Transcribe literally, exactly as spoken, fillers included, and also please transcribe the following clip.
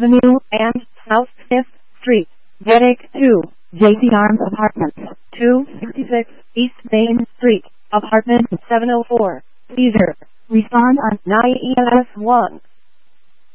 Avenue and South fifth Street. Vedic two. J C Arms Apartments. two sixty-six East Main Street. Apartment seven oh four. Caesar. Respond on nine E L S one.